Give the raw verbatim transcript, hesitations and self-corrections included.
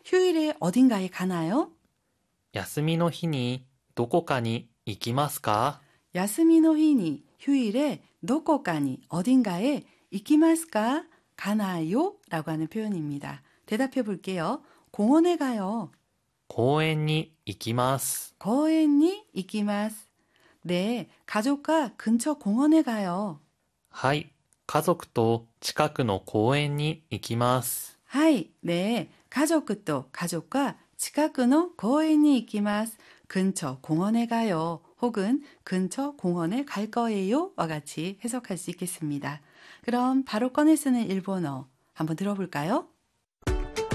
휴일에 어딘가에 가나요? 休みの日にどこかに行きますか? 야스미노히니 휴일에 도코카니 어딘가에 이키마스까? 가나요? 라고 하는 표현입니다. 대답해 볼게요. 공원에 가요. 公園に行きます. 거엔니 이키마스. 네, 가족과 근처 공원에 가요. はい、家族と近くの公園に行きます. 하이, 네, 가족도 가족과 近くの 공원에 이키마스. 근처 공원에 가요. 혹은 근처 공원에 갈 거예요. 와 같이 해석할 수 있겠습니다. 그럼 바로 꺼내 쓰는 일본어 한번 들어볼까요?